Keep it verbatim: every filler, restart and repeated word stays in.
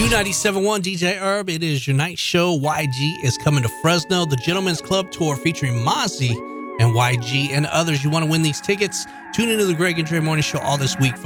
ninety-seven point one D J Herb. It is your night show. Y G is coming to Fresno. The Gentlemen's Club Tour featuring Mozzie and Y G and others. You want to win these tickets? Tune into the Greg and Dre Morning Show all this week